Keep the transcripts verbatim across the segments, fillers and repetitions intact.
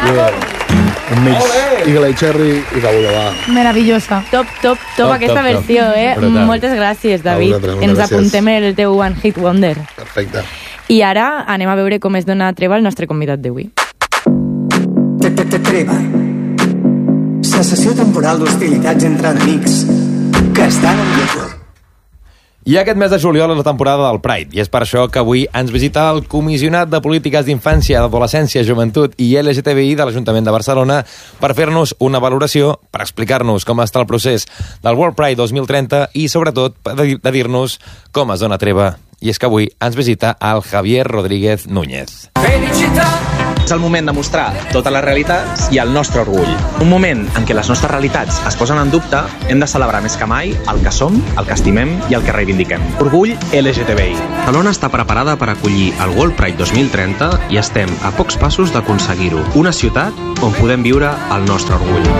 Un mix Eagle Eye Cherry i cabuda, va. Meravellosa. Top, top, top, top aquesta top, versió, top. eh? Brutal. Moltes gràcies, David. Vosaltres, Ens gràcies. apuntem el teu One Hit Wonder. Perfecte. I ara anem a veure com es dona treva al nostre convidat d'avui. Treva. Cessació temporal d'hostilitats entre enemics que estan en guerra. I aquest mes de juliol és la temporada del Pride, i és per això que avui ens visita el comissionat de polítiques d'infància, adolescència, joventut i L G T B I de l'Ajuntament de Barcelona per fer-nos una valoració, per explicar-nos com està el procés del World Pride dos mil trenta i, sobretot, de dir-nos com es dona treva. I és que avui ens visita el Javier Rodríguez Núñez. És el moment de mostrar totes les realitats i el nostre orgull. Un moment en què les nostres realitats es posen en dubte, hem de celebrar més que mai el que som, el que estimem i el que reivindiquem. Orgull L G T B I. Barcelona està preparada per acollir el World Pride dos mil trenta i estem a pocs passos d'aconseguir-ho. Una ciutat on podem viure el nostre orgull.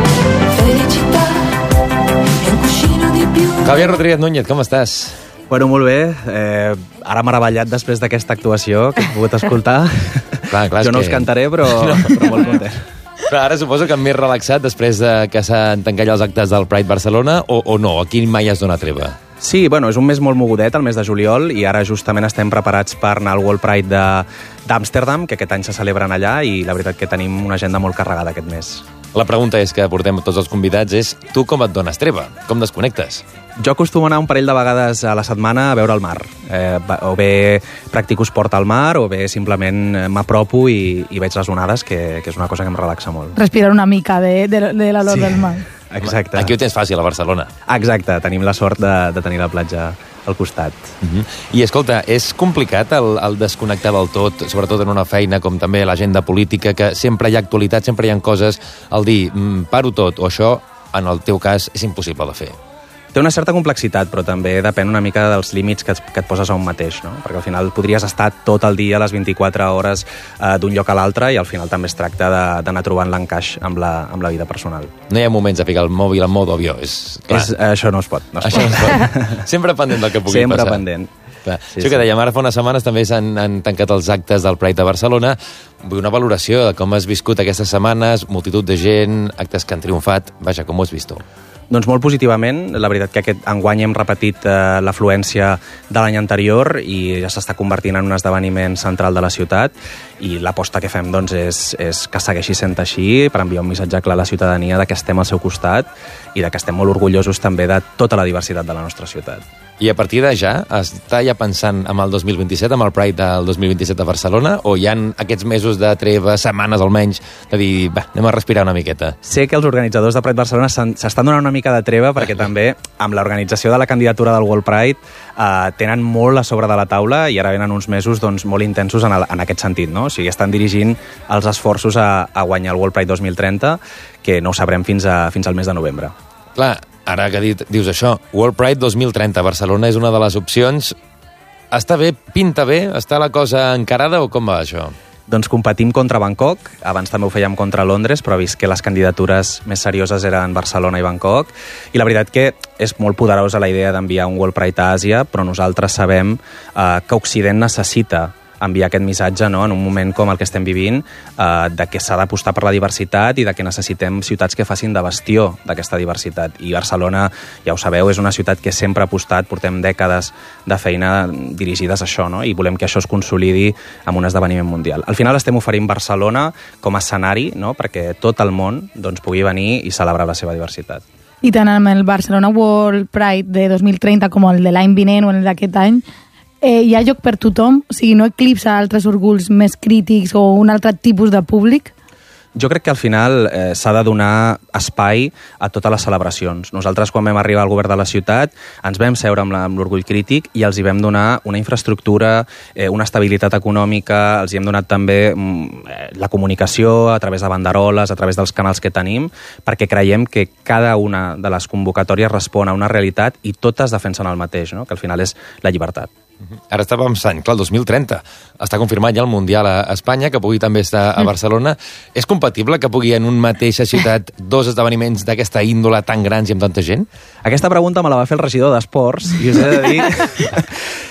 Javier Rodríguez Núñez, com estàs? Bueno, molt bé. Eh, ara meravellat després d'aquesta actuació que he pogut escoltar. Clar, clar, jo no que... us cantaré, però, no. però molt content. Però ara suposo que més relaxat després de que s'han tancat ja els actes del Pride Barcelona o, o no? Aquí mai es dona treva? Sí, bueno, és un mes molt mogudet, el mes de juliol, i ara justament estem preparats per anar al World Pride d'Amsterdam, que aquest any se celebren allà, i la veritat que tenim una agenda molt carregada aquest mes. La pregunta és que portem tots els convidats és tu com et dones treva? Com desconnectes? Jo acostumo a anar un parell de vegades a la setmana a veure el mar. Eh, o bé practico esport al mar, o bé simplement m'apropo i, i veig les onades, que, que és una cosa que em relaxa molt. Respirar una mica de, de, de l'olor Sí. del mar. Exacte. Aquí ho tens fàcil, a Barcelona. Exacte, tenim la sort de, de tenir la platja al costat. Uh-huh. I escolta, és complicat el, el desconnectar del tot, sobretot en una feina com també l'agenda política, que sempre hi ha actualitat, sempre hi ha coses, al dir, mm, paro tot, o això, en el teu cas, és impossible de fer. Té una certa complexitat, però també depèn una mica dels límits que et, que et poses a un mateix, no? Perquè al final podries estar tot el dia, les vint-i-quatre hores, eh, d'un lloc a l'altre, i al final també es tracta d'anar trobant l'encaix amb, la, amb la vida personal. No hi ha moments de ficar el mòbil en mode avió, és... Clar. És, això no es pot. No es Això pot. no es pot. Sempre pendent del que pugui Sempre passar. pendent. Clar. Sí, Això sí. que dèiem, ara fa unes setmanes també s'han han tancat els actes del Pride de Barcelona. Vull una valoració de com has viscut aquestes setmanes, multitud de gent, actes que han triomfat. Vaja, com ho has vist tu? Doncs molt positivament. La veritat que aquest enguany hem repetit eh, l'afluència de l'any anterior i ja s'està convertint en un esdeveniment central de la ciutat, i l'aposta que fem doncs, és, és que segueixi sent així, per enviar un missatge clar a la ciutadania de que estem al seu costat i de que estem molt orgullosos també de tota la diversitat de la nostra ciutat. I a partir de ja, està ja pensant amb el dos mil vint-i-set, amb el Pride del dos mil vint-i-set de Barcelona, o hi ha aquests mesos de treva, setmanes almenys, de dir, va, anem a respirar una miqueta? Sé que els organitzadors de Pride Barcelona s'estan donant una mica de treva perquè també amb l'organització de la candidatura del World Pride eh, tenen molt a sobre de la taula i ara venen uns mesos doncs, molt intensos en, el, en aquest sentit, no? O sigui, estan dirigint els esforços a, a guanyar el World Pride dos mil trenta, que no ho sabrem fins, a, fins al mes de novembre. Clar, ara que dit, dius això, World Pride dos mil trenta, Barcelona és una de les opcions. Està bé, pinta bé, està la cosa encarada o com va això? Doncs competim contra Bangkok, abans també ho fèiem contra Londres, però vist que les candidatures més serioses eren Barcelona i Bangkok, i la veritat que és molt poderosa la idea d'enviar un World Pride a Àsia, però nosaltres sabem eh, que Occident necessita enviar aquest missatge, no?, en un moment com el que estem vivint, eh, de que s'ha d'apostar per la diversitat i de que necessitem ciutats que facin de bastió d'aquesta diversitat. I Barcelona, ja ho sabeu, és una ciutat que sempre ha apostat, portem dècades de feina dirigides a això, no?, i volem que això es consolidi amb un esdeveniment mundial. Al final estem oferint Barcelona com a escenari, no?, perquè tot el món doncs, pugui venir i celebrar la seva diversitat. I tant amb el Barcelona World Pride de dos mil trenta com el de l'any vinent o el d'aquest any, Eh, hi ha lloc per tothom? O sigui, no eclipsa altres orgulls més crítics o un altre tipus de públic? Jo crec que al final eh, s'ha de donar espai a totes les celebracions. Nosaltres, quan vam arribar al govern de la ciutat, ens vam seure amb l'orgull crític i els hi vam donar una infraestructura, eh, una estabilitat econòmica, els hi hem donat també mm, la comunicació a través de banderoles, a través dels canals que tenim, perquè creiem que cada una de les convocatòries respon a una realitat i totes defensen el mateix, no?, que al final és la llibertat. Ara està pensant, clar, el dos mil trenta està confirmat ja el Mundial a Espanya, que pugui també estar a Barcelona. És compatible que pugui en una mateixa ciutat dos esdeveniments d'aquesta índola tan grans i amb tanta gent? Aquesta pregunta me la va fer el regidor d'Esports i us he de dir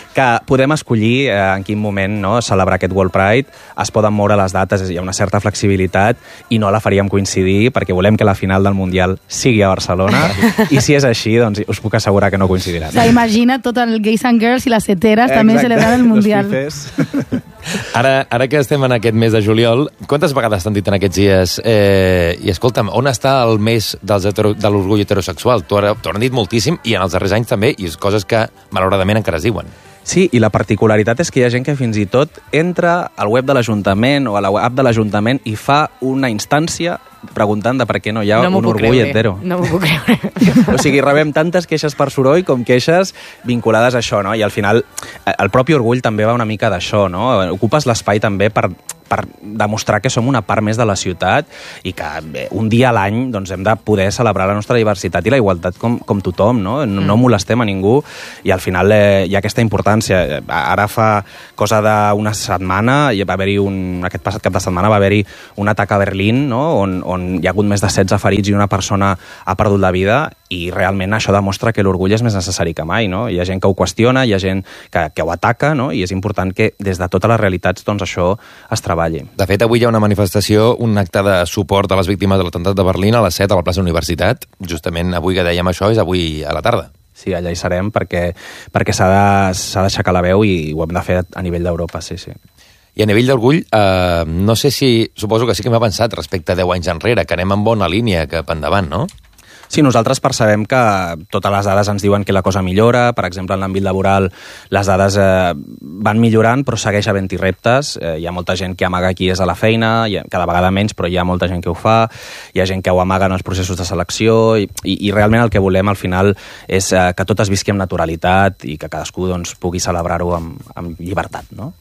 que podem escollir eh, en quin moment no, celebrar aquest World Pride, es poden moure les dates, hi ha una certa flexibilitat i no la faríem coincidir perquè volem que la final del Mundial sigui a Barcelona i si és així, doncs us puc assegurar que no coincidiran. O sigui, imagina tot el Gays and Girls i les heteres també celebrant el Mundial. Ara, ara que estem en aquest mes de juliol, quantes vegades t'han dit en aquests dies eh, i escolta'm, on està el mes dels hetero, de l'orgull heterosexual? T'ho han dit moltíssim i en els darrers anys també, i és coses que malauradament encara es diuen. Sí, i la particularitat és que hi ha gent que fins i tot entra al web de l'Ajuntament o a la app de l'Ajuntament i fa una instància preguntant de per què no hi ha no un orgull creure. hetero. No m'ho puc creure. O sigui, rebem tantes queixes per soroll com queixes vinculades a això, no? I al final el propi orgull també va una mica d'això, no? Ocupes l'espai també per per demostrar que som una part més de la ciutat i que bé, un dia a l'any doncs, hem de poder celebrar la nostra diversitat i la igualtat com, com tothom, no? No, no molestem a ningú i al final eh, hi ha aquesta importància. Ara fa cosa d'una setmana, hi va haver-hi un, aquest passat cap de setmana va haver-hi un atac a Berlín, no? on, on hi ha hagut més de setze ferits i una persona ha perdut la vida i realment això demostra que l'orgull és més necessari que mai, no? Hi ha gent que ho qüestiona, hi ha gent que, que ho ataca, no? I és important que des de totes les realitats doncs, això es treballi. De fet, avui hi ha una manifestació, un acte de suport a les víctimes de l'atemptat de Berlín a les set a la plaça Universitat. Justament avui que dèiem això és avui a la tarda. Sí, allà hi serem perquè, perquè s'ha de, s'ha d'aixecar la veu i ho hem de fer a nivell d'Europa, sí, sí. I a nivell d'orgull, eh, no sé si... Suposo que sí que m'ha pensat respecte a deu anys enrere, que anem en bona línia cap endavant, no? Sí, nosaltres percebem que totes les dades ens diuen que la cosa millora. Per exemple, en l'àmbit laboral les dades eh, van millorant, però segueix havent-hi reptes. Eh, hi ha molta gent que amaga qui és a la feina, hi ha, cada vegada menys, però hi ha molta gent que ho fa. Hi ha gent que ho amaga en els processos de selecció i, i, i realment el que volem al final és eh, que tot es visqui amb naturalitat i que cadascú doncs, pugui celebrar-ho amb, amb llibertat, no?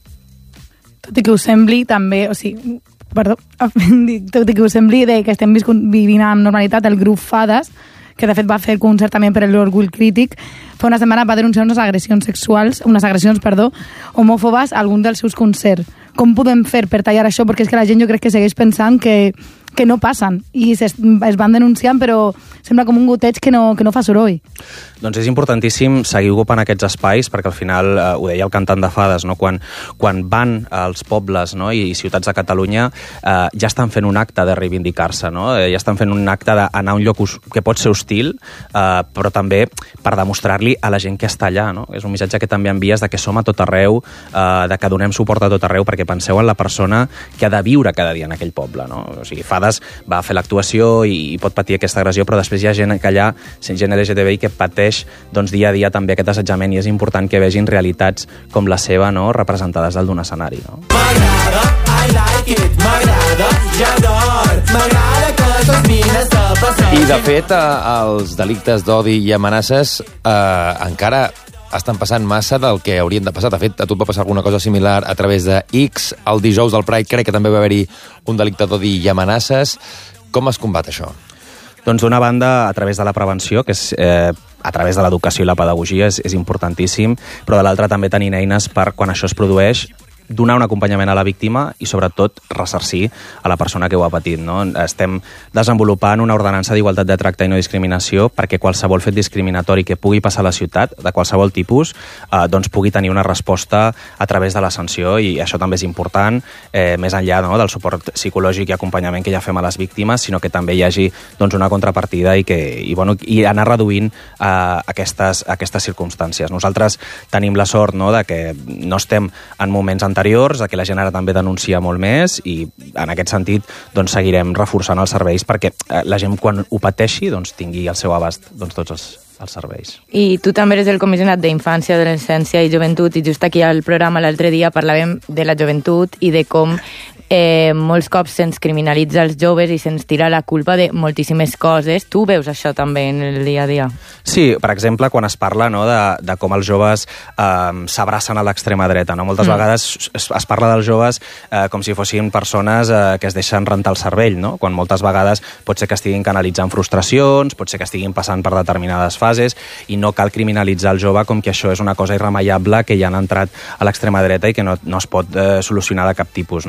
Tot i que us sembli també, o sigui, perdó, tot i que us sembli de que estem vivint amb normalitat el grup Fades, que de fet va fer concert també per l'Orgull Crític, fa una setmana va denunciar unes agressions sexuals, unes agressions, perdó, homòfobes a algun dels seus concerts. Com podem fer per tallar això? Perquè és que la gent jo crec que segueix pensant que, que no passen i es, es van denunciant però sembla com un goteig que no, que no fa soroll. Doncs és importantíssim seguir ocupant aquests espais perquè al final, eh, ho deia el cantant de Fades, no? quan, quan van als pobles, no? I, i ciutats de Catalunya eh, ja estan fent un acte de reivindicar-se, no? Eh, ja estan fent un acte d'anar a un lloc que pot ser hostil, eh, però també per demostrar-li a la gent que està allà. No? És un missatge que també envies de que som a tot arreu, eh, de que donem suport a tot arreu, perquè penseu en la persona que ha de viure cada dia en aquell poble. No? O sigui, Fades va fer l'actuació i, i pot patir aquesta agressió, però després hi ha gent que allà, gent L G T B I, que pateix doncs, dia a dia també aquest assetjament i és important que vegin realitats com la seva, no? representades dalt d'un escenari. No? M'agrada, I like it, m'agrada, ja ador, m'agrada que tos mires de passar. I de fet, eh, els delictes d'odi i amenaces eh, encara estan passant massa del que haurien de passar. De fet, a tu et va passar alguna cosa similar a través de X. El dijous del Pride crec que també va haver-hi un delicte d'odi i amenaces. Com es combat això? Doncs d'una banda, a través de la prevenció, que és eh, a través de l'educació i la pedagogia, és, és importantíssim, però de l'altra també tenint eines per, quan això es produeix, donar un acompanyament a la víctima i, sobretot, ressarcir a la persona que ho ha patit. No? Estem desenvolupant una ordenança d'igualtat de tracte i no discriminació perquè qualsevol fet discriminatori que pugui passar a la ciutat, de qualsevol tipus, eh, doncs pugui tenir una resposta a través de la sanció i això també és important, eh, més enllà no, del suport psicològic i acompanyament que ja fem a les víctimes, sinó que també hi hagi doncs, una contrapartida i, que, i, bueno, i anar reduint eh, aquestes, aquestes circumstàncies. Nosaltres tenim la sort no, de que no estem en moments anteriors anteriors, que la gent ara també denuncia molt més i en aquest sentit doncs, seguirem reforçant els serveis perquè la gent quan ho pateixi doncs, tingui al seu abast doncs, tots els, els serveis. I tu també eres el comissionat d'Infància, Adolescència i Joventut i just aquí al programa l'altre dia parlàvem de la joventut i de com eh, molts cops se'ns criminalitza els joves i se'ns tira la culpa de moltíssimes coses. Tu veus això també en el dia a dia? Sí, per exemple, quan es parla no, de, de com els joves eh, s'abracen a l'extrema dreta. No? Moltes mm. vegades es, es parla dels joves eh, com si fossin persones eh, que es deixen rentar el cervell, no? Quan moltes vegades pot ser que estiguin canalitzant frustracions, pot ser que estiguin passant per determinades fases i no cal criminalitzar el jove com que això és una cosa irremeiable que ja han entrat a l'extrema dreta i que no, no es pot eh, solucionar de cap tipus. No? Jo crec que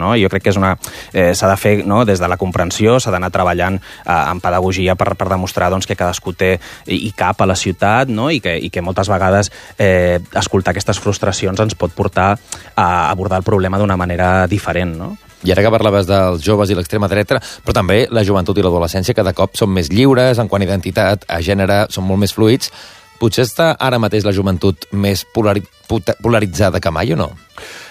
que és una... Eh, s'ha de fer, no?, des de la comprensió, s'ha d'anar treballant eh, en pedagogia per, per demostrar, doncs, que cadascú té i cap a la ciutat, no?, i que, i que moltes vegades eh, escoltar aquestes frustracions ens pot portar a abordar el problema d'una manera diferent, no? I ara que parlaves dels joves i l'extrema dreta, però també la joventut i l'adolescència cada cop són més lliures, en quant a identitat, a gènere, són molt més fluids. Potser està ara mateix la joventut més polari polaritzada que mai o no?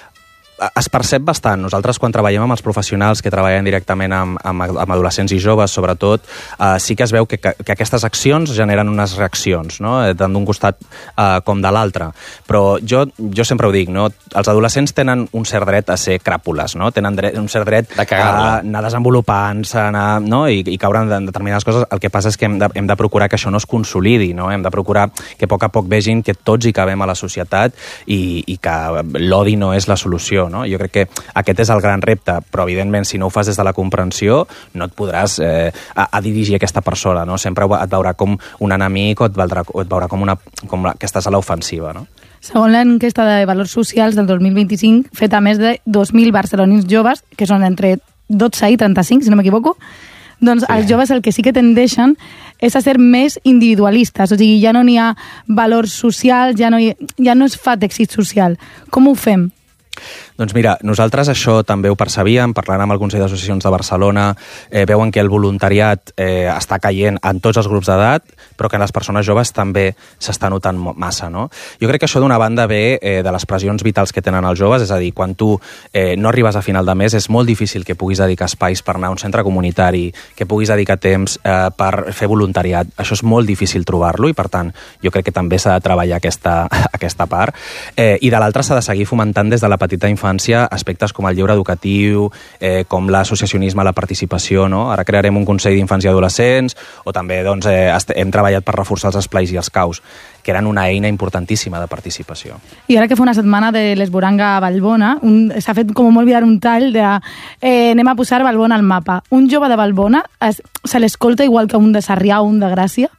Es percep bastant. Nosaltres, quan treballem amb els professionals que treballen directament amb, amb, amb adolescents i joves, sobretot, eh, sí que es veu que, que, que aquestes accions generen unes reaccions, no?, tant d'un costat eh, com de l'altre. Però jo, jo sempre ho dic, no?, els adolescents tenen un cert dret a ser cràpules, no?, tenen dret, un cert dret de a anar desenvolupant-se, anar, no?, i, i caure en determinades coses. El que passa és que hem de, hem de procurar que això no es consolidi, no?, hem de procurar que a poc a poc vegin que tots hi cabem a la societat i, i que l'odi no és la solució. No? Jo crec que aquest és el gran repte, però evidentment si no ho fas des de la comprensió no et podràs eh, a, a dirigir aquesta persona, no? Sempre et veurà com un enemic o et veurà, o et veurà com, una, com la, que estàs a l'ofensiva, no? Segons l'enquesta de valors socials del dos mil vint-i-cinc, feta a més de dos mil barcelonins joves, que són entre dotze i trenta-cinc, si no m'equivoco, doncs sí. Els joves el que sí que tendeixen és a ser més individualistes, o sigui, ja no n'hi ha valors socials, ja no, hi, ja no es fa d'èxit social. Com ho fem? Doncs mira, nosaltres això també ho percebíem, parlant amb el Consell d'Associacions de Barcelona, eh, veuen que el voluntariat eh, està caient en tots els grups d'edat, però que en les persones joves també s'està notant massa, no? Jo crec que això d'una banda ve eh, de les pressions vitals que tenen els joves, és a dir, quan tu eh, no arribes a final de mes és molt difícil que puguis dedicar espais per anar a un centre comunitari, que puguis dedicar temps eh, per fer voluntariat. Això és molt difícil trobar-lo i, per tant, jo crec que també s'ha de treballar aquesta, aquesta part. Eh, I de l'altra s'ha de seguir fomentant des de la petita infància aspectes com el lleure educatiu, eh, com l'associacionisme, la participació, no? Ara crearem un Consell d'Infants i Adolescents, o també doncs, eh, hem treballat per reforçar els esplais i els caus, que eren una eina importantíssima de participació. I ara que fa una setmana de l'Esboranga a Valbona, s'ha fet com molt viral un tall de eh, anem a posar Valbona al mapa. Un jove de Valbona es, se l'escolta igual que un de Sarrià o un de Gràcia?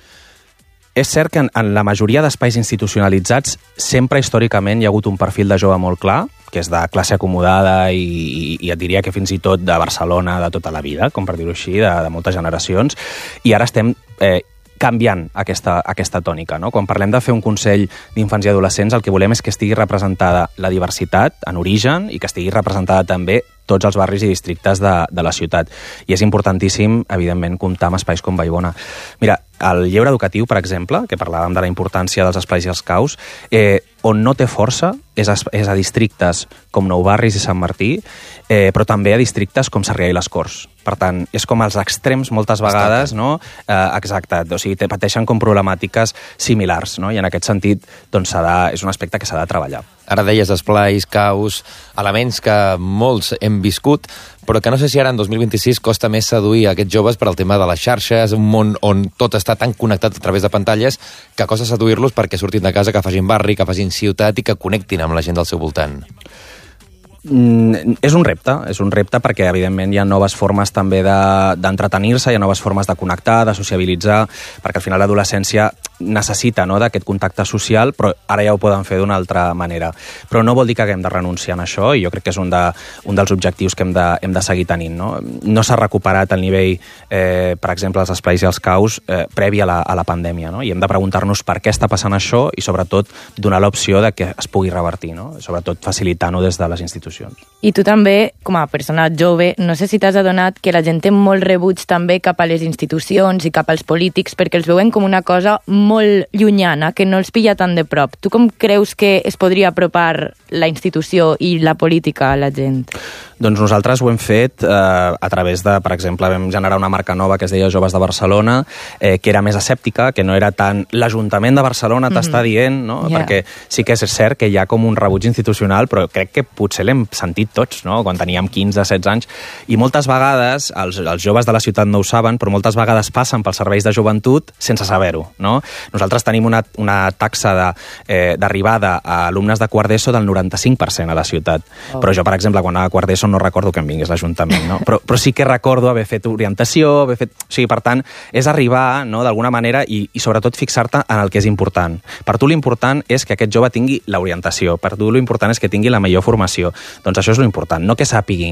És cert que en, en la majoria d'espais institucionalitzats sempre històricament hi ha hagut un perfil de jove molt clar, que és de classe acomodada i, i, i et diria que fins i tot de Barcelona de tota la vida, com per dir-ho així, de, de moltes generacions, i ara estem eh, canviant aquesta, aquesta tònica, no? Quan parlem de fer un Consell d'Infants i Adolescents, el que volem és que estigui representada la diversitat en origen i que estigui representada també tots els barris i districtes de, de la ciutat. I és importantíssim, evidentment, comptar amb espais com Vallbona. Mira, el lleure educatiu, per exemple, que parlàvem de la importància dels espais i els caus, eh, on no té força és a, és a districtes com Nou Barris i Sant Martí, eh, però també a districtes com Sarrià i les Corts. Per tant, és com els extrems moltes vegades, no? Eh, exacte, o sigui, pateixen com problemàtiques similars, no? I en aquest sentit, doncs, s'ha de, és un aspecte que s'ha de treballar. Ara deies esplais, caus, elements que molts hem viscut, però que no sé si ara en dos mil vint-i-sis costa més seduir a aquests joves per al tema de les xarxes, un món on tot està tan connectat a través de pantalles que costa seduir-los perquè surtin de casa, que facin barri, que facin ciutat i que connectin amb la gent del seu voltant. Mm, és un repte, és un repte perquè evidentment hi ha noves formes també d'entretenir-se, de, hi ha noves formes de connectar, de sociabilitzar, perquè al final l'adolescència necessita, no?, d'aquest contacte social, però ara ja ho poden fer d'una altra manera. Però no vol dir que haguem de renunciar a això, i jo crec que és un, de, un dels objectius que hem de, hem de seguir tenint. No, no s'ha recuperat el nivell, eh, per exemple, els esplais i els caus eh, previ a la, a la pandèmia, no? I hem de preguntar-nos per què està passant això i, sobretot, donar l'opció de que es pugui revertir, no? Sobretot facilitant-ho des de les institucions. I tu també, com a persona jove, no sé si t'has adonat que la gent té molt rebuig també cap a les institucions i cap als polítics perquè els veuen com una cosa molt llunyana, que no els pilla tan de prop. Tu com creus que es podria apropar la institució i la política a la gent? Doncs nosaltres ho hem fet eh, a través de, per exemple, vam generar una marca nova que es deia Joves de Barcelona, eh, que era més escèptica, que no era tant l'Ajuntament de Barcelona t'està mm-hmm. dient, no? Yeah. Perquè sí que és cert que hi ha com un rebuig institucional, però crec que potser l'hem sentit tots, no? Quan teníem quinze, setze anys, i moltes vegades, els, els joves de la ciutat no ho saben, però moltes vegades passen pels serveis de joventut sense saber-ho, no? Nosaltres tenim una, una taxa d'arribada eh, a alumnes de quart d'ESO del noranta-cinc per cent a la ciutat. Oh. Però jo, per exemple, quan anava a quart d'ESO no recordo que em vingués l'Ajuntament, no? Però, però sí que recordo haver fet orientació, haver fet... O sigui, per tant, és arribar, no?, d'alguna manera i, i sobretot fixar-te en el que és important. Per tu l'important és que aquest jove tingui l'orientació, per tu l'important és que tingui la millor formació. Doncs això és l'important, no que sàpiguin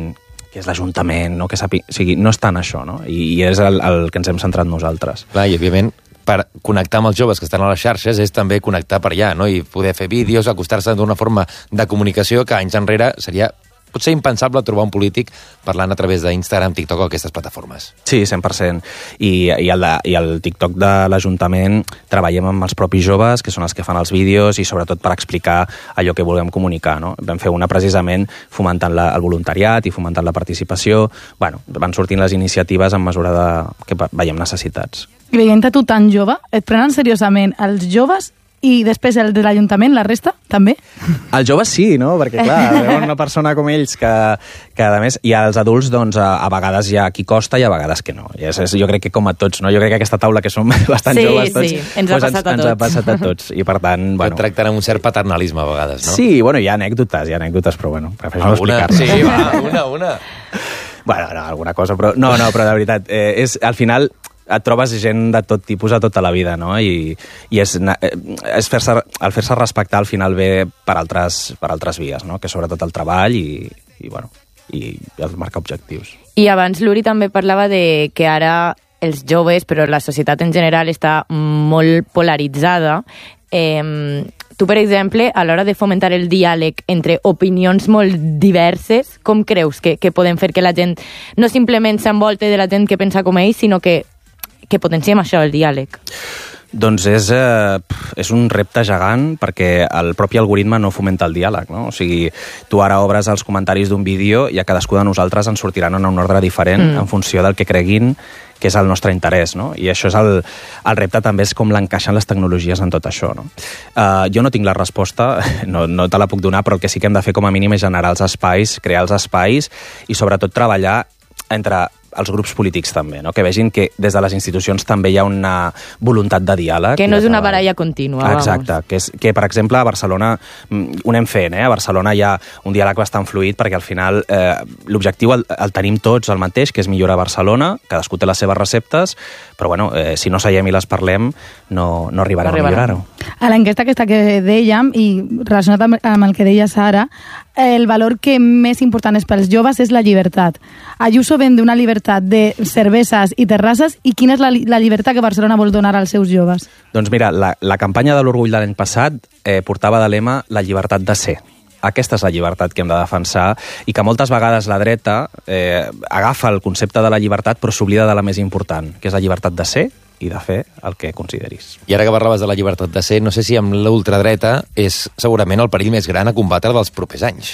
que és l'Ajuntament, no? Que sapi... o sigui, no és tant això, no? I, i és el, el que ens hem centrat nosaltres. Clar, i òbviament, per connectar amb els joves que estan a les xarxes és també connectar per allà, no? I poder fer vídeos, acostar-se d'una forma de comunicació que anys enrere seria potser impensable trobar un polític parlant a través d'Instagram, TikTok o aquestes plataformes. Sí, cent per cent. I, i, el, de, i el TikTok de l'Ajuntament treballem amb els propis joves, que són els que fan els vídeos, i sobretot per explicar allò que volem comunicar, no? Vam fer una precisament fomentant la, el voluntariat i fomentant la participació. Bueno, van sortint les iniciatives en mesura de, que veiem necessitats. I veient a tu tan jove, et prenen seriosament els joves i després el de l'Ajuntament, la resta, també? Els joves sí, no? Perquè, clar, veuen una persona com ells que, que a més, i als adults, doncs, a, a vegades hi ha qui costa i a vegades que no. I és, és, jo crec que com a tots, no? Jo crec que aquesta taula, que som bastant sí, joves tots, sí, ens ha doncs passat a ens, tots. ens ha passat a tots. I, per tant, bueno... Que tracten amb un cert paternalisme, a vegades, no? Sí, bueno, hi ha anècdotes, hi ha anècdotes, però, bueno, prefereixo no explicar-les. Sí, va, una, una. Bueno, no, alguna cosa, però... No, no, però de veritat, eh, és, al final... et trobes gent de tot tipus a tota la vida, no? I, i és, és fer-se, el fer-se respectar al final ve per altres, per altres vies, no? Que sobretot el treball i, i, bueno, i el marcar objectius. I abans l'Uri també parlava de que ara els joves, però la societat en general està molt polaritzada. Eh, tu, per exemple, a l'hora de fomentar el diàleg entre opinions molt diverses, com creus que, que podem fer que la gent no simplement s'envolte de la gent que pensa com ells, sinó que que potenciem això, el diàleg? Doncs és, eh, és un repte gegant perquè el propi algoritme no fomenta el diàleg, no? O sigui, tu ara obres els comentaris d'un vídeo i a cadascú de nosaltres ens sortiran en un ordre diferent mm. en funció del que creguin que és el nostre interès, no? I això és el, el repte també és com l'encaixen les tecnologies en tot això, no? Uh, jo no tinc la resposta, no, no te la puc donar, però el que sí que hem de fer com a mínim és generar els espais, crear els espais i sobretot treballar entre els grups polítics també, no? Que vegin que des de les institucions també hi ha una voluntat de diàleg. Que no és una baralla contínua, Exacte, vamos. que, és, que per exemple a Barcelona ho anem fent, eh? A Barcelona hi ha un diàleg bastant fluid perquè al final eh, l'objectiu el, el tenim tots el mateix, que és millorar Barcelona, cadascú té les seves receptes, però bueno, eh, si no seiem i les parlem no, no arribarem no a millorar-ho. A l'enquesta aquesta que dèiem, i relacionat amb, amb el que deia Sara, el valor que més important és pels joves és la llibertat. Ayuso vende una llibertat de cerveses i terrasses, i quina és la, la llibertat que Barcelona vol donar als seus joves? Doncs mira, la, la campanya de l'Orgull de l'any passat eh, portava de lema la llibertat de ser. Aquesta és la llibertat que hem de defensar i que moltes vegades la dreta eh, agafa el concepte de la llibertat però s'oblida de la més important, que és la llibertat de ser i de fer el que consideris. I ara que parlaves de la llibertat de ser, no sé si amb l'ultradreta és segurament el perill més gran a combatre dels propers anys.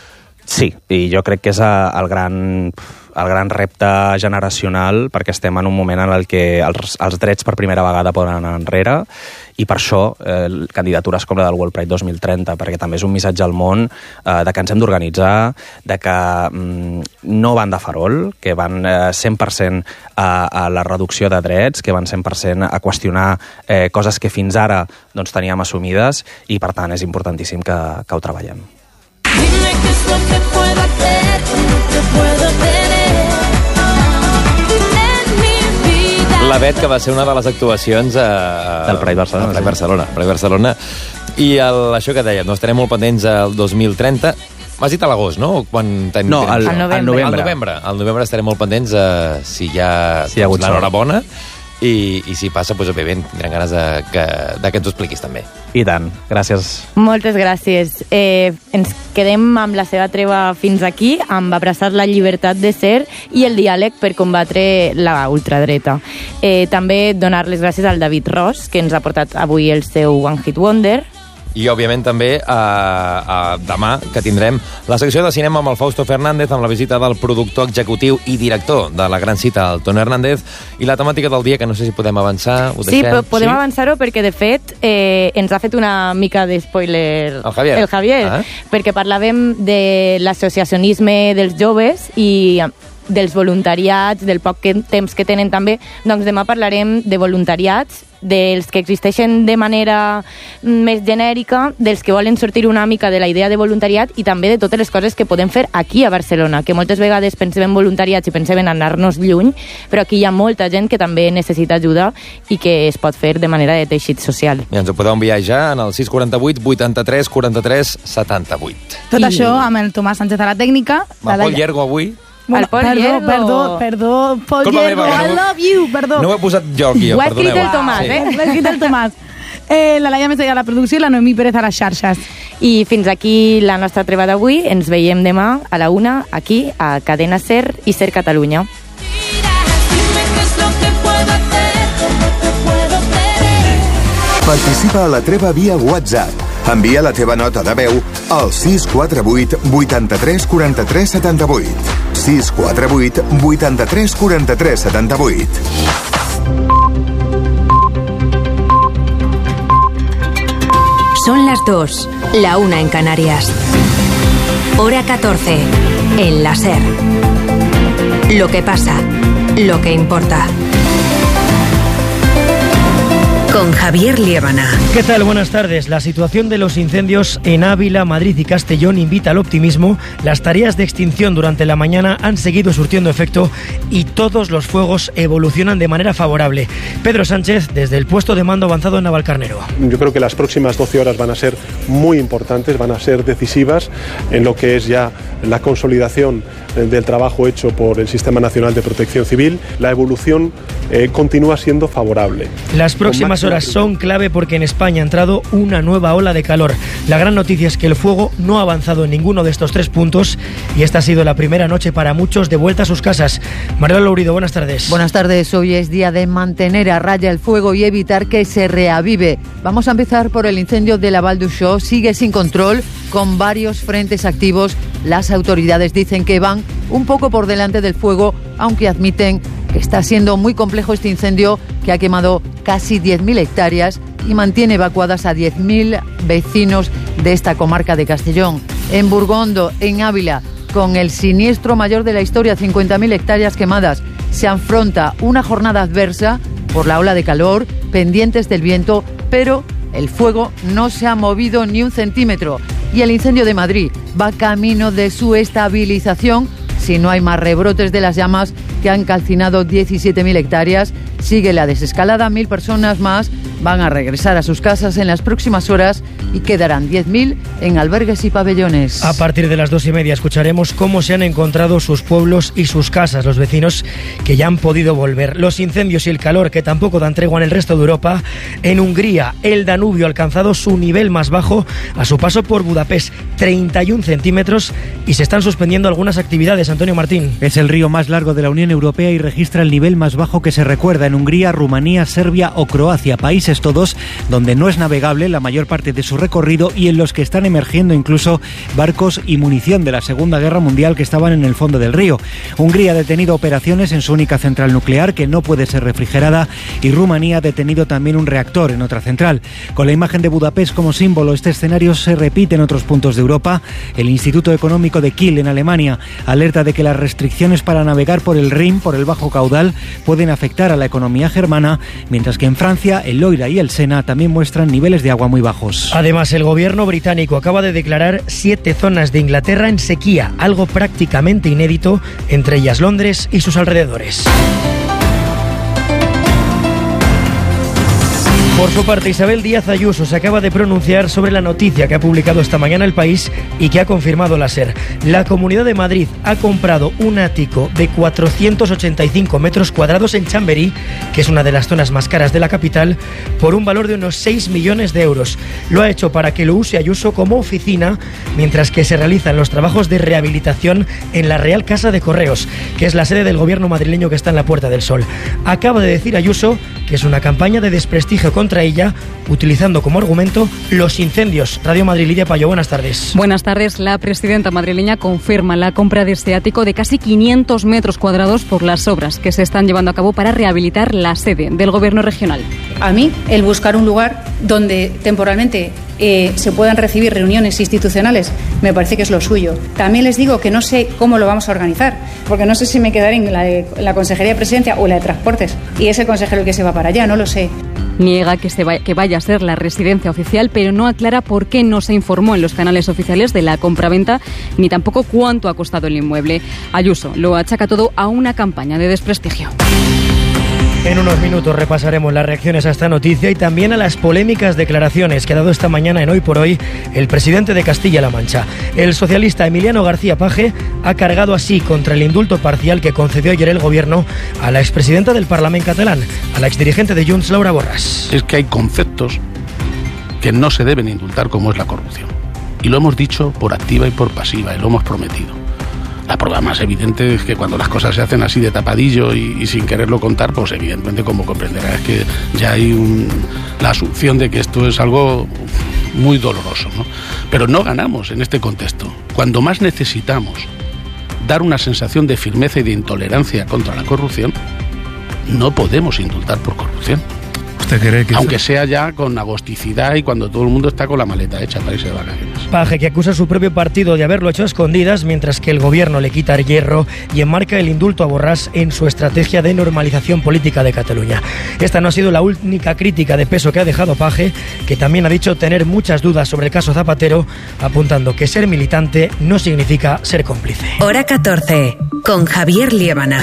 Sí, i jo crec que és el gran, el gran repte generacional perquè estem en un moment en el que els, els drets per primera vegada poden anar enrere i per això eh, candidatures com la del World Pride dos mil trenta, perquè també és un missatge al món eh, de que ens hem d'organitzar, de que mm, no van de farol, que van eh, cent per cent a, a la reducció de drets, que van cent per cent a qüestionar eh, coses que fins ara doncs, teníem assumides i per tant és importantíssim que, que ho treballem. Dime qué es lo que puedo hacer, cómo te puedo tener en mi vida. La Bet, que va ser una de les actuacions a, del Pride Barcelona. Pride sí. Barcelona, Pride Barcelona. I el, això que dèiem, no estarem molt pendents al dos mil trenta. M'has dit a l'agost, no? Quan ten, no, al, al novembre. al novembre. Al novembre. Al novembre estarem molt pendents uh, si hi ha, si hi ha doncs, hagut l'enhorabona. I, i si passa, doncs, òbviament, tindrem ganes de que, de que ens ho expliquis també. I tant, gràcies. Moltes gràcies. Eh, ens quedem amb la seva treva fins aquí, amb abraçar la llibertat de ser i el diàleg per combatre la ultradreta. Eh, també donar les gràcies al David Ros, que ens ha portat avui el seu One Hit Wonder. I, òbviament, també a, a demà, que tindrem la secció de cinema amb el Fausto Fernández, amb la visita del productor executiu i director de la gran cita, el Toni Hernández, i la temàtica del dia, que no sé si podem avançar. Ho Sí, deixem? podem sí? avançar-ho perquè, de fet, eh, ens ha fet una mica de spoiler el Javier, el Javier ah. perquè parlàvem de l'associacionisme dels joves i dels voluntariats, del poc que, temps que tenen també. Doncs demà parlarem de voluntariats, dels que existeixen de manera més genèrica, dels que volen sortir una mica de la idea de voluntariat i també de totes les coses que podem fer aquí a Barcelona, que moltes vegades pensem en voluntariats i pensem en anar-nos lluny, però aquí hi ha molta gent que també necessita ajuda i que es pot fer de manera de teixit social. I ens ho podeu enviar ja en el sis quatre vuit, vuitanta-tres, quaranta-tres, setanta-vuit. Tot I- això amb el Tomàs Sánchez a la tècnica. Va la molt Laia- llargo avui. Bueno, el Paul perdó, Hierro. perdó, perdó, Paul Culpa Hierro, meva, que I no- love you, perdó. No ho he posat jo aquí, Ho ha escrit perdoneu. el Tomàs, Sí. eh? L'ha escrit el Tomàs. Eh, la Laia Mestalla a la producció i la Noemí Pérez a les xarxes. I fins aquí la nostra treva d'avui. Ens veiem demà a la una, aquí, a Cadena Ser i Ser Catalunya. Dime qué es lo que puedo hacer, cómo te puedo querer. Participa a la treva via WhatsApp. Envia la teva nota de veu al sis quatre vuit vuitanta-tres quaranta-tres setanta-vuit. sis quatre vuit vuitanta-tres quaranta-tres setanta-vuit. Son las dos, la una en Canarias. Hora catorce, en la Ser. Lo que pasa, lo que importa. Con Javier Liébana. ¿Qué tal? Buenas tardes. La situación de los incendios en Ávila, Madrid y Castellón invita al optimismo. Las tareas de extinción durante la mañana han seguido surtiendo efecto y todos los fuegos evolucionan de manera favorable. Pedro Sánchez, desde el puesto de mando avanzado en Navalcarnero. Yo creo que las próximas doce horas van a ser muy importantes, van a ser decisivas en lo que es ya la consolidación del trabajo hecho por el Sistema Nacional de Protección Civil. La evolución eh, continúa siendo favorable. Las próximas horas son clave porque en España ha entrado una nueva ola de calor. La gran noticia es que el fuego no ha avanzado en ninguno de estos tres puntos y esta ha sido la primera noche para muchos de vuelta a sus casas. María Lourido, buenas tardes. Buenas tardes. Hoy es día de mantener a raya el fuego y evitar que se reavive. Vamos a empezar por el incendio de la Val d'Uixó. Sigue sin control, con varios frentes activos. Las autoridades dicen que van un poco por delante del fuego, aunque admiten que está siendo muy complejo este incendio que ha quemado casi diez mil hectáreas y mantiene evacuadas a diez mil vecinos de esta comarca de Castellón. En Burgondo, en Ávila, con el siniestro mayor de la historia, cincuenta mil hectáreas quemadas, se afronta una jornada adversa por la ola de calor, pendientes del viento, pero el fuego no se ha movido ni un centímetro. Y el incendio de Madrid va camino de su estabilización si no hay más rebrotes de las llamas que han calcinado diecisiete mil hectáreas. Sigue la desescalada, mil personas más van a regresar a sus casas en las próximas horas y quedarán diez mil en albergues y pabellones. A partir de las dos y media escucharemos cómo se han encontrado sus pueblos y sus casas, los vecinos que ya han podido volver. Los incendios y el calor que tampoco dan tregua en el resto de Europa. En Hungría, el Danubio ha alcanzado su nivel más bajo a su paso por Budapest, treinta y un centímetros, y se están suspendiendo algunas actividades. Antonio Martín. Es el río más largo de la Unión Europea y registra el nivel más bajo que se recuerda en Hungría, Rumanía, Serbia o Croacia, países todos donde no es navegable la mayor parte de su recorrido y en los que están emergiendo incluso barcos y munición de la Segunda Guerra Mundial que estaban en el fondo del río. Hungría ha detenido operaciones en su única central nuclear que no puede ser refrigerada y Rumanía ha detenido también un reactor en otra central. Con la imagen de Budapest como símbolo, este escenario se repite en otros puntos de Europa. El Instituto Económico de Kiel en Alemania alerta de que las restricciones para navegar por el Rin, por el bajo caudal, pueden afectar a la economía germana, mientras que en Francia el Loira y el Sena también muestran niveles de agua muy bajos. Además, el gobierno británico acaba de declarar siete zonas de Inglaterra en sequía, algo prácticamente inédito, entre ellas Londres y sus alrededores. Por su parte, Isabel Díaz Ayuso se acaba de pronunciar sobre la noticia que ha publicado esta mañana El País y que ha confirmado la SER. La Comunidad de Madrid ha comprado un ático de cuatrocientos ochenta y cinco metros cuadrados en Chamberí, que es una de las zonas más caras de la capital, por un valor de unos seis millones de euros. Lo ha hecho para que lo use Ayuso como oficina, mientras que se realizan los trabajos de rehabilitación en la Real Casa de Correos, que es la sede del gobierno madrileño que está en la Puerta del Sol. Acaba de decir Ayuso que es una campaña de desprestigio contra ella, utilizando como argumento los incendios. Radio Madrid, Lidia Payo, buenas tardes. Buenas tardes. La presidenta madrileña confirma la compra de este ático de casi quinientos metros cuadrados por las obras que se están llevando a cabo para rehabilitar la sede del gobierno regional. A mí, el buscar un lugar donde temporalmente eh, se puedan recibir reuniones institucionales me parece que es lo suyo. También les digo que no sé cómo lo vamos a organizar, porque no sé si me quedaré en la, de, en la Consejería de Presidencia o en la de Transportes, y es el consejero el que se va para allá, no lo sé. Niega que, se vaya, que vaya a ser la residencia oficial, pero no aclara por qué no se informó en los canales oficiales de la compraventa, ni tampoco cuánto ha costado el inmueble. Ayuso lo achaca todo a una campaña de desprestigio. En unos minutos repasaremos las reacciones a esta noticia y también a las polémicas declaraciones que ha dado esta mañana en Hoy por Hoy el presidente de Castilla-La Mancha. El socialista Emiliano García Paje ha cargado así contra el indulto parcial que concedió ayer el gobierno a la expresidenta del Parlamento catalán, a la exdirigente de Junts, Laura Borràs. Es que hay conceptos que no se deben indultar, como es la corrupción. Y lo hemos dicho por activa y por pasiva, y lo hemos prometido. La prueba más evidente es que cuando las cosas se hacen así de tapadillo y, y sin quererlo contar, pues evidentemente, como comprenderás, que ya hay un, la asunción de que esto es algo muy doloroso, ¿no? Pero no ganamos en este contexto. Cuando más necesitamos dar una sensación de firmeza y de intolerancia contra la corrupción, no podemos indultar por corrupción. ¿Usted cree que Aunque eso... sea ya con agosticidad y cuando todo el mundo está con la maleta hecha para irse de vacaciones. Paje, que acusa a su propio partido de haberlo hecho a escondidas, mientras que el gobierno le quita hierro y enmarca el indulto a Borràs en su estrategia de normalización política de Cataluña. Esta no ha sido la única crítica de peso que ha dejado Paje, que también ha dicho tener muchas dudas sobre el caso Zapatero, apuntando que ser militante no significa ser cómplice. Hora catorce, con Javier Liébana.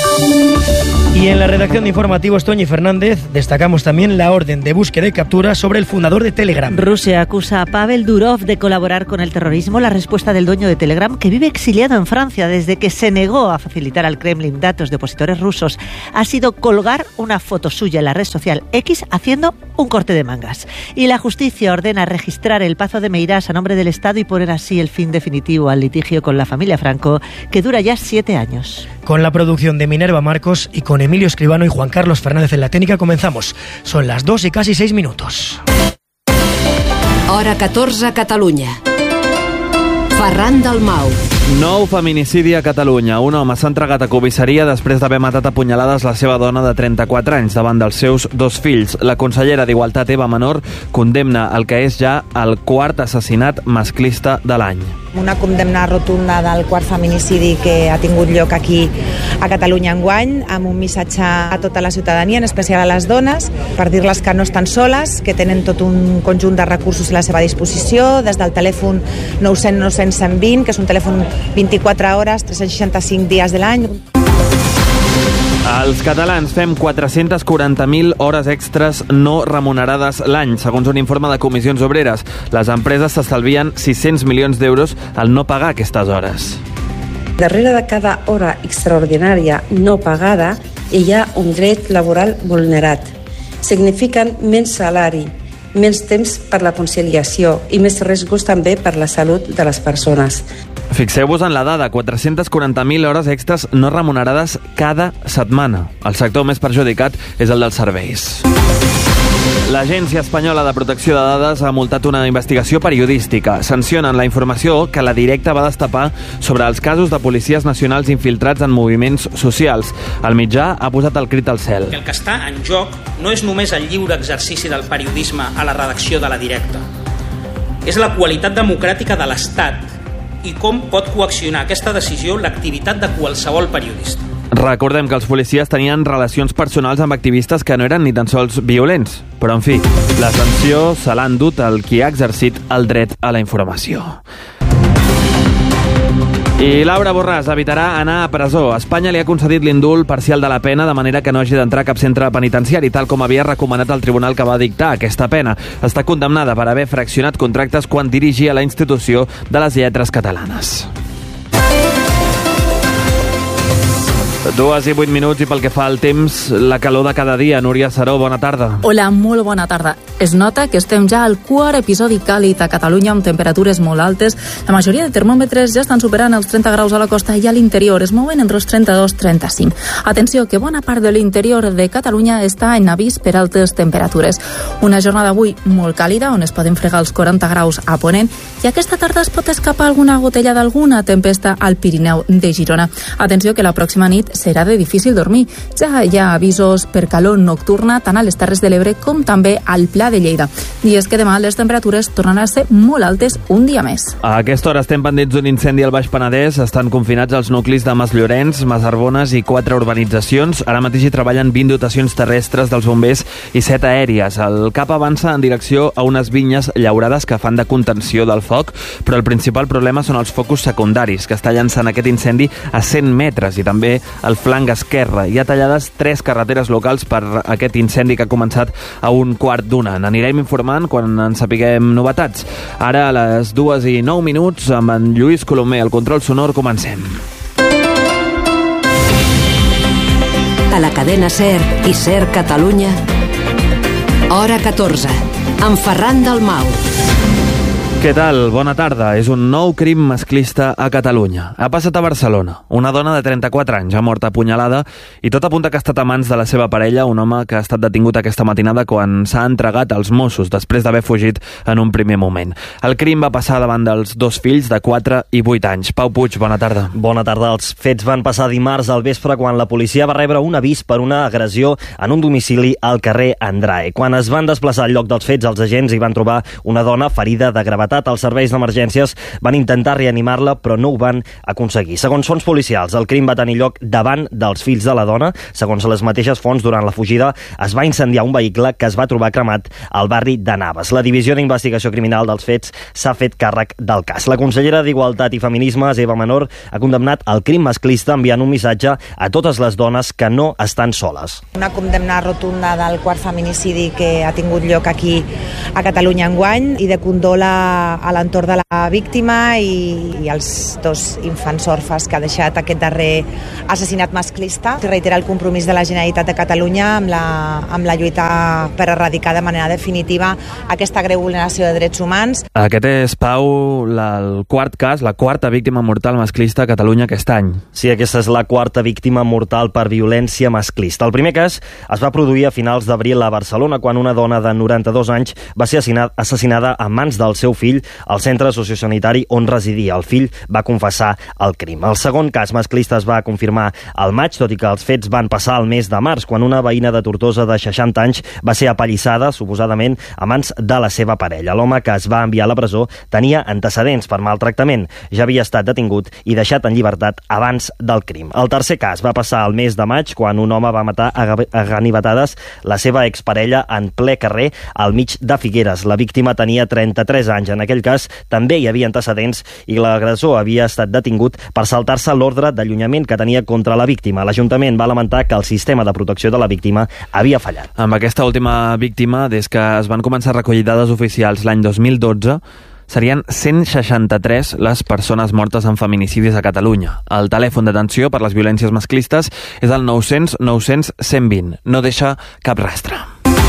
Y en la redacción de informativos, Toñi Fernández, destacamos también la orden de búsqueda y captura sobre el fundador de Telegram. Rusia acusa a Pavel Durov de colaborar con el terrorismo. La respuesta del dueño de Telegram, que vive exiliado en Francia desde que se negó a facilitar al Kremlin datos de opositores rusos, ha sido colgar una foto suya en la red social X haciendo un corte de mangas. Y la justicia ordena registrar el Pazo de Meirás a nombre del Estado y poner así el fin definitivo al litigio con la familia Franco, que dura ya siete años. Con la producción de Minerva Marcos y con Emilio Escribano y Juan Carlos Fernández en la técnica comenzamos. Son las dos y casi seis minutos. Hora catorze, Catalunya. Ferran Dalmau. Nou feminicidi a Catalunya. Un home s'ha entregat a comissaria després d'haver matat a punyalades la seva dona de trenta-quatre anys davant dels seus dos fills. La consellera d'Igualtat, Eva Menor, condemna el que és ja el quart assassinat masclista de l'any. Una condemna rotunda del quart feminicidi que ha tingut lloc aquí a Catalunya enguany, amb un missatge a tota la ciutadania, en especial a les dones, per dir-les que no estan soles, que tenen tot un conjunt de recursos a la seva disposició, des del telèfon nou cents nou cents cent vint, que és un telèfon vint-i-quatre hores, tres cents seixanta-cinc dies de l'any. Els catalans fem quatre-centes quaranta mil hores extres no remunerades l'any, segons un informe de Comissions Obreres. Les empreses s'estalvien sis-cents milions d'euros al no pagar aquestes hores. Darrere de cada hora extraordinària no pagada hi ha un dret laboral vulnerat. Signifiquen menys salari, menys temps per la conciliació i més riscos també per la salut de les persones. Fixeu-vos en la dada, quatre-centes quaranta mil hores extres no remunerades cada setmana. El sector més perjudicat és el dels serveis. L'Agència Espanyola de Protecció de Dades ha multat una investigació periodística. Sancionen la informació que la Directa va destapar sobre els casos de policies nacionals infiltrats en moviments socials. El mitjà ha posat el crit al cel. El que està en joc no és només el lliure exercici del periodisme a la redacció de la Directa. És la qualitat democràtica de l'Estat i com pot coaccionar aquesta decisió l'activitat de qualsevol periodista. Recordem que els policies tenien relacions personals amb activistes que no eren ni tan sols violents. Però, en fi, la sanció se l'ha endut el qui ha exercit el dret a la informació. I Laura Borràs evitarà anar a presó. Espanya li ha concedit l'indult parcial de la pena de manera que no hagi d'entrar a cap centre penitenciari, tal com havia recomanat el tribunal que va dictar aquesta pena. Està condemnada per haver fraccionat contractes quan dirigia la institució de les lletres catalanes. Dues i vuit minuts i pel que fa al temps, la calor de cada dia. Núria Saró, bona tarda. Hola, molt bona tarda. Es nota que estem ja al quart episodi càlid a Catalunya amb temperatures molt altes. La majoria de termòmetres ja estan superant els trenta graus a la costa i a l'interior es mouen entre els trenta-dos i trenta-cinc. Atenció, que bona part de l'interior de Catalunya està en avís per altes temperatures. Una jornada avui molt càlida, on es poden fregar els quaranta graus a Ponent, i aquesta tarda es pot escapar alguna gotella d'alguna tempesta al Pirineu de Girona. Atenció, que la pròxima nit serà de difícil dormir. Ja hi ha avisos per calor nocturna tant a les Terres de l'Ebre com també al Pla de Lleida. I és que demà les temperatures tornaran a ser molt altes un dia més. A aquesta hora estem pendents d'un incendi al Baix Penedès. Estan confinats els nuclis de Masllorenç, Masarbones i quatre urbanitzacions. Ara mateix hi treballen vint dotacions terrestres dels bombers i set aèries. El CAP avança en direcció a unes vinyes llaurades que fan de contenció del foc, però el principal problema són els focus secundaris, que està llançant aquest incendi a cent metres, i també a al flanc esquerre. Hi ha tallades tres carreteres locals per aquest incendi que ha començat a un quart d'una. N'anirem informant quan en sapiguem novetats. Ara a les dues i nou minuts, amb en Lluís Colomer, al control sonor, comencem. A la cadena SER i SER Catalunya, hora catorze, amb Ferran Dalmau. Què tal? Bona tarda. És un nou crim masclista a Catalunya. Ha passat a Barcelona. Una dona de trenta-quatre anys ha mort apunyalada i tot apunta que ha estat a mans de la seva parella, un home que ha estat detingut aquesta matinada quan s'ha entregat als Mossos després d'haver fugit en un primer moment. El crim va passar davant dels dos fills de quatre i vuit anys. Pau Puig, bona tarda. Bona tarda. Els fets van passar dimarts al vespre quan la policia va rebre un avís per una agressió en un domicili al carrer Andrae. Quan es van desplaçar al lloc dels fets, els agents hi van trobar una dona ferida de gravetat. Els serveis d'emergències van intentar reanimar-la, però no ho van aconseguir. Segons fonts policials, el crim va tenir lloc davant dels fills de la dona. Segons les mateixes fonts, durant la fugida es va incendiar un vehicle que es va trobar cremat al barri de Navas. La Divisió d'Investigació Criminal dels Fets s'ha fet càrrec del cas. La consellera d'Igualtat i Feminismes, Eva Menor, ha condemnat el crim masclista enviant un missatge a totes les dones que no estan soles. Una condemna rotunda del quart feminicidi que ha tingut lloc aquí a Catalunya enguany i de condola a l'entorn de la víctima i, i els dos infants orfes que ha deixat aquest darrer assassinat masclista. Reitera el compromís de la Generalitat de Catalunya amb la, amb la lluita per erradicar de manera definitiva aquesta greu vulneració de drets humans. Aquest és, Pau, la, el quart cas, la quarta víctima mortal masclista a Catalunya aquest any. Sí, aquesta és la quarta víctima mortal per violència masclista. El primer cas es va produir a finals d'abril a Barcelona, quan una dona de noranta-dos anys va ser assassinada a mans del seu fill al centre sociosanitari on residia. El fill va confessar el crim. El segon cas masclista es va confirmar al maig, tot i que els fets van passar al mes de març, quan una veïna de Tortosa de seixanta anys va ser apallissada, suposadament, a mans de la seva parella. L'home que es va enviar a la presó tenia antecedents per maltractament. Ja havia estat detingut i deixat en llibertat abans del crim. El tercer cas va passar al mes de maig, quan un home va matar a ganivetades la seva exparella en ple carrer al mig de Figueres. La víctima tenia trenta-tres anys. En aquell cas també hi havia antecedents i l'agressor havia estat detingut per saltar-se l'ordre d'allunyament que tenia contra la víctima. L'Ajuntament va lamentar que el sistema de protecció de la víctima havia fallat. Amb aquesta última víctima, des que es van començar a recollir dades oficials l'any dos mil dotze, serien cent seixanta-tres les persones mortes en feminicidis a Catalunya. El telèfon d'atenció per les violències masclistes és el nou cents nou cents cent vint. No deixa cap rastre.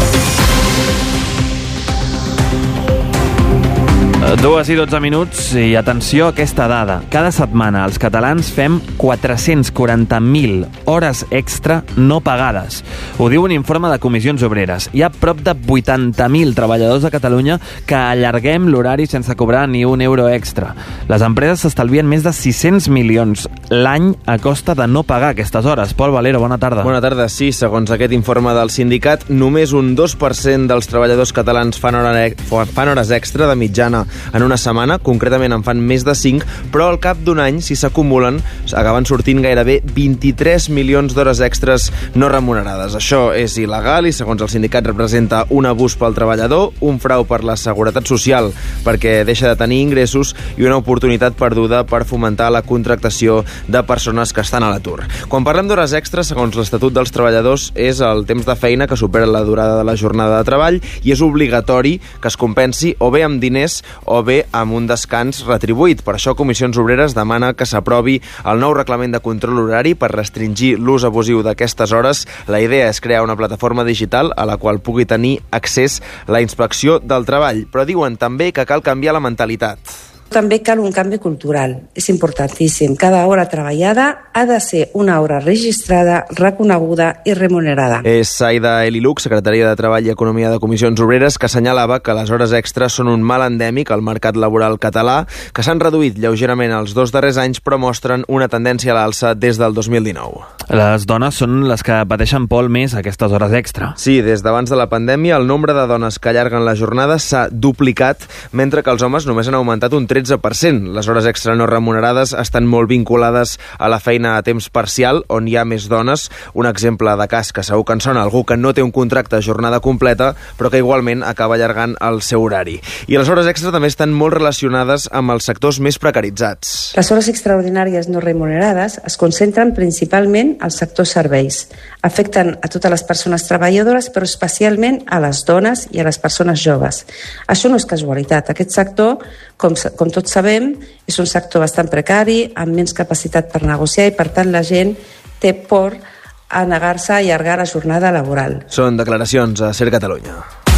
Dues i dotze minuts i atenció a aquesta dada. Cada setmana els catalans fem quatre-cents quaranta mil hores extra no pagades. Ho diu un informe de Comissions Obreres. Hi ha prop de vuitanta mil treballadors a Catalunya que allarguem l'horari sense cobrar ni un euro extra. Les empreses s'estalvien més de sis-cents milions l'any a costa de no pagar aquestes hores. Pol Valero, bona tarda. Bona tarda. Sí, segons aquest informe del sindicat, només un dos per cent dels treballadors catalans fan, hora, fan hores extra de mitjana en una setmana, concretament en fan més de cinc, però al cap d'un any, si s'acumulen, acaben sortint gairebé vint-i-tres milions d'hores extres no remunerades. Això és il·legal i, segons el sindicat, representa un abús pel treballador, un frau per la seguretat social perquè deixa de tenir ingressos i una oportunitat perduda per fomentar la contractació de persones que estan a l'atur. Quan parlem d'hores extres, segons l'Estatut dels Treballadors, és el temps de feina que supera la durada de la jornada de treball i és obligatori que es compensi o bé amb diners o bé amb un descans retribuït. Per això Comissions Obreres demana que s'aprovi el nou reglament de control horari per restringir l'ús abusiu d'aquestes hores. La idea és crear una plataforma digital a la qual pugui tenir accés la Inspecció del Treball, però diuen també que cal canviar la mentalitat. També cal un canvi cultural. És importantíssim. Cada hora treballada ha de ser una hora registrada, reconeguda i remunerada. És Saida Eliluc, secretària de Treball i Economia de Comissions Obreres, que assenyalava que les hores extres són un mal endèmic al mercat laboral català, que s'han reduït lleugerament els dos darrers anys, però mostren una tendència a l'alça des del dos mil dinou. Les dones són les que pateixen, Pol, més aquestes hores extra. Sí, des d'abans de la pandèmia el nombre de dones que allarguen la jornada s'ha duplicat, mentre que els homes només han augmentat un tretze tretze per cent. Les hores extra no remunerades estan molt vinculades a la feina a temps parcial, on hi ha més dones. Un exemple de cas que segur que en sona algú que no té un contracte de jornada completa, però que igualment acaba allargant el seu horari. I les hores extra també estan molt relacionades amb els sectors més precaritzats. Les hores extraordinàries no remunerades es concentren principalment al sector serveis. Afecten a totes les persones treballadores, però especialment a les dones i a les persones joves. Això no és casualitat. Aquest sector, com, com tots sabem, és un sector bastant precari, amb menys capacitat per negociar i, per tant, la gent té por a negar-se a allargar la jornada laboral. Són declaracions a Ser Catalunya.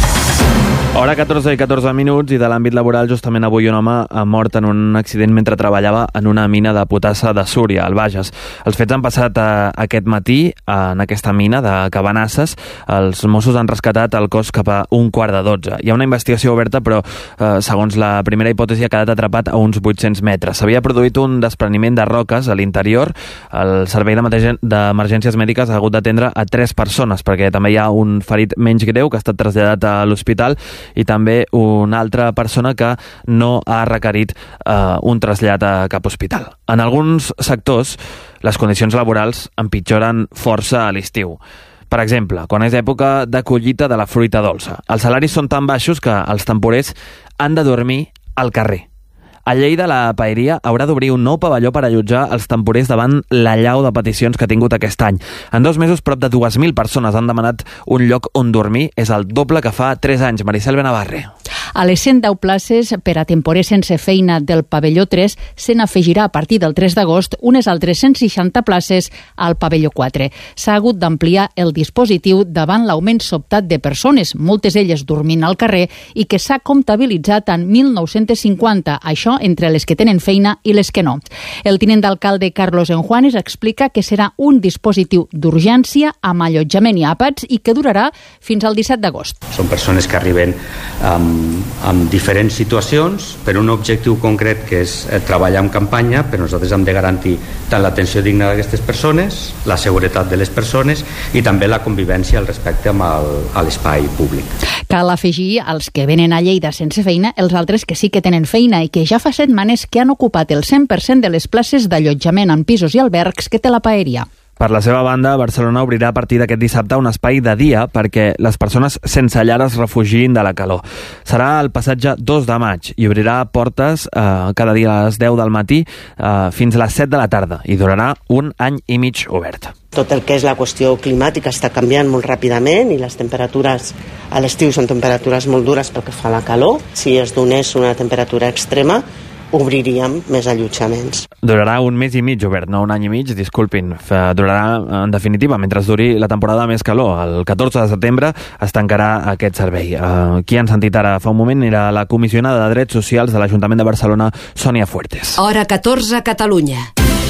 Hora catorze i catorze minuts, i de l'àmbit laboral, justament avui un home ha mort en un accident mentre treballava en una mina de potassa de Súria, al Bages. Els fets han passat a, aquest matí en aquesta mina de Cabanasses. Els Mossos han rescatat el cos cap a un quart de dotze. Hi ha una investigació oberta, però eh, segons la primera hipòtesi ha quedat atrapat a uns vuit-cents metres. S'havia produït un despreniment de roques a l'interior. El servei d'emergències mèdiques ha hagut d'atendre a tres persones, perquè també hi ha un ferit menys greu que ha estat traslladat a l'hospital, i també una altra persona que no ha requerit eh, un trasllat a cap hospital. En alguns sectors, les condicions laborals empitjoren força a l'estiu. Per exemple, quan és època de collita de la fruita dolça. Els salaris són tan baixos que els temporers han de dormir al carrer. A Lleida, la paeria haurà d'obrir un nou pavelló per allotjar els temporers davant l'allau de peticions que ha tingut aquest any. En dos mesos, prop de dues mil persones han demanat un lloc on dormir. És el doble que fa tres anys. Maricel Benavarre. A les cent deu places per a temporers sense feina del pavelló tres se n'afegirà a partir del tres d'agost unes altres cent seixanta places al pavelló quatre. S'ha hagut d'ampliar el dispositiu davant l'augment sobtat de persones, moltes elles dormint al carrer, i que s'ha comptabilitzat en mil nou-cents cinquanta, això entre les que tenen feina i les que no. El tinent d'alcalde Carlos Enjuanes explica que serà un dispositiu d'urgència amb allotjament i àpats i que durarà fins al disset d'agost. Són persones que arriben amb amb diferents situacions per un objectiu concret, que és treballar en campanya, però nosaltres hem de garantir tant l'atenció digna d'aquestes persones, la seguretat de les persones i també la convivència al respecte amb el, a l'espai públic. Cal afegir als que venen a Lleida sense feina els altres que sí que tenen feina i que ja fa setmanes que han ocupat el cent per cent de les places d'allotjament en pisos i albergs que té la paeria. Per la seva banda, Barcelona obrirà a partir d'aquest dissabte un espai de dia perquè les persones sense llar es refugin de la calor. Serà el passatge dos de maig i obrirà portes eh, cada dia a les deu del matí eh, fins a les set de la tarda i durarà un any i mig obert. Tot el que és la qüestió climàtica està canviant molt ràpidament i les temperatures a l'estiu són temperatures molt dures pel que fa a la calor. Si es donés una temperatura extrema, obriríem més allotjaments. Durarà un mes i mig obert, no un any i mig, disculpin. Durarà, en definitiva, mentre duri la temporada més calor. El catorze de setembre es tancarà aquest servei. Uh, qui han sentit ara fa un moment era la comissionada de Drets Socials de l'Ajuntament de Barcelona, Sònia Fuertes. Hora catorze, Catalunya.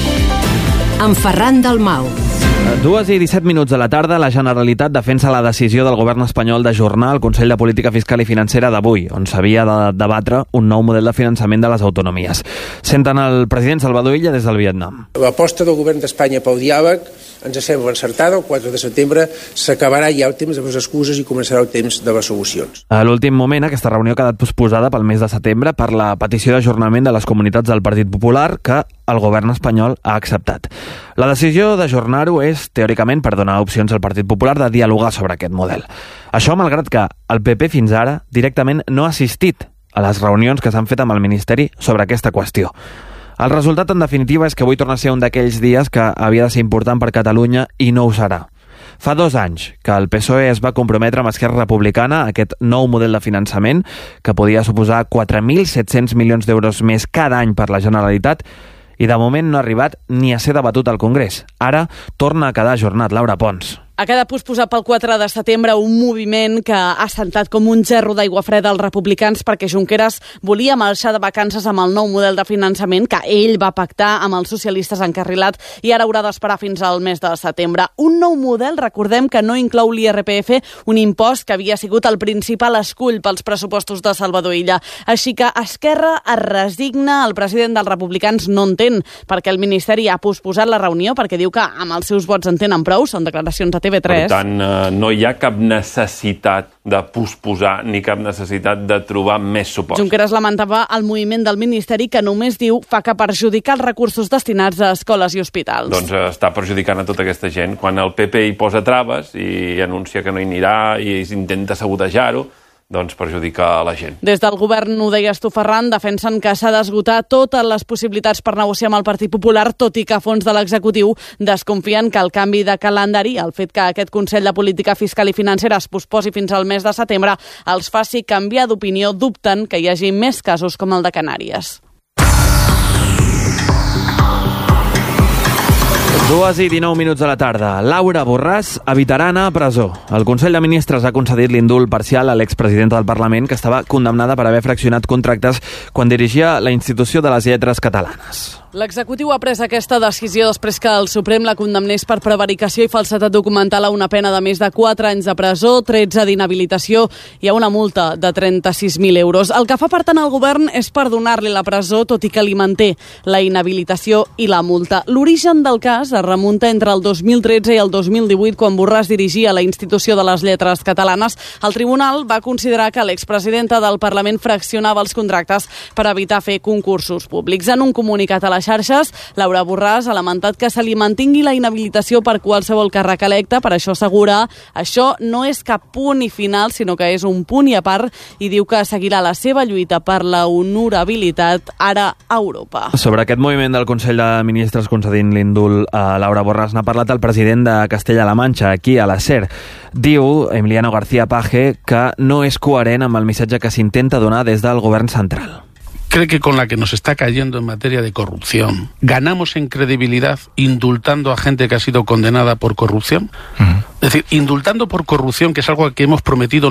Amb Ferran Dalmau. Dues i disset minuts de la tarda, la Generalitat defensa la decisió del govern espanyol d'ajornar el Consell de Política Fiscal i Financera d'avui, on s'havia de debatre un nou model de finançament de les autonomies. Senten el president Salvador Illa des del Vietnam. L'aposta del govern d'Espanya pel diàleg ens sembla encertada. El quatre de setembre s'acabarà ja el temps de les excuses i començarà el temps de les solucions. A l'últim moment, aquesta reunió ha quedat posposada pel mes de setembre per la petició d'ajornament de les comunitats del Partit Popular que el govern espanyol ha acceptat. La decisió d'ajornar-ho és, teòricament, per donar opcions al Partit Popular de dialogar sobre aquest model. Això malgrat que el P P fins ara directament no ha assistit a les reunions que s'han fet amb el Ministeri sobre aquesta qüestió. El resultat, en definitiva, és que avui torna a ser un d'aquells dies que havia de ser important per Catalunya i no ho serà. Fa dos anys que el P S O E es va comprometre amb Esquerra Republicana a aquest nou model de finançament que podia suposar quatre mil set-cents milions d'euros més cada any per la Generalitat i de moment no ha arribat ni a ser debatut al Congrés. Ara torna a quedar ajornat. Laura Pons. Ha quedat posposat pel quatre de setembre un moviment que ha sentat com un gerro d'aigua freda als republicans perquè Junqueras volia marxar de vacances amb el nou model de finançament que ell va pactar amb els socialistes encarrilat i ara haurà d'esperar fins al mes de setembre. Un nou model, recordem que no inclou l'I R P F, un impost que havia sigut el principal escull pels pressupostos de Salvador Illa. Així que Esquerra es resigna, el president dels republicans no entén perquè el Ministeri ha posposat la reunió perquè diu que amb els seus vots en tenen prou, són declaracions a T V tres. Per tant, eh, no hi ha cap necessitat de posposar ni cap necessitat de trobar més suports. Junqueras lamentava el moviment del Ministeri que només diu fa que perjudicar els recursos destinats a escoles i hospitals. Doncs eh, està perjudicant a tota aquesta gent. Quan el P P hi posa traves i anuncia que no hi anirà i intenta sabotejar-ho, doncs perjudica a la gent. Des del govern, ho deies tu, Ferran, defensen que s'ha d'esgotar totes les possibilitats per negociar amb el Partit Popular, tot i que a fons de l'executiu desconfien que el canvi de calendari, el fet que aquest Consell de Política Fiscal i Financera es posposi fins al mes de setembre, els faci canviar d'opinió, dubten que hi hagi més casos com el de Canàries. Dues i dinou minuts de la tarda. Laura Borràs evitarà anar a presó. El Consell de Ministres ha concedit l'indult parcial a l'expresidenta del Parlament, que estava condemnada per haver fraccionat contractes quan dirigia la Institució de les Lletres Catalanes. L'executiu ha pres aquesta decisió després que el Suprem la condemnés per prevaricació i falsedat documental a una pena de més de quatre anys de presó, tretze d'inhabilitació i a una multa de trenta-sis mil euros. El que fa, per tant, el govern és perdonar-li la presó, tot i que li manté la inhabilitació i la multa. L'origen del cas es remunta entre el dos mil tretze i el dos mil divuit, quan Borràs dirigia la Institució de les Lletres Catalanes. El tribunal va considerar que l'expresidenta del Parlament fraccionava els contractes per evitar fer concursos públics. En un comunicat a la xarxes, Laura Borràs ha lamentat que se li mantingui la inhabilitació per qualsevol càrrec electe. Per això assegura, això no és cap punt i final, sinó que és un punt i a part, i diu que seguirà la seva lluita per la honorabilitat ara a Europa. Sobre aquest moviment del Consell de Ministres concedint l'indult a Laura Borràs n'ha parlat el president de Castella-La Manxa, aquí a la SER. Diu, Emiliano García Page, que no és coherent amb el missatge que s'intenta donar des del govern central. ¿Cree que con la que nos está cayendo en materia de corrupción ganamos en credibilidad indultando a gente que ha sido condenada por corrupción? Uh-huh. Es decir, indultando por corrupción, que es algo que hemos prometido